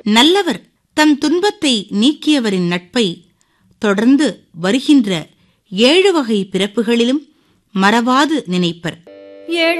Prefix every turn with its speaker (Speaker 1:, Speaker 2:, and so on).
Speaker 1: நல்லவர் தம் துன்பத்தை நீக்கியவரின் நட்பை தொடர்ந்து வருகின்ற 7 வகை பிறப்புகளிலும் மறவாது நினைப்பர்.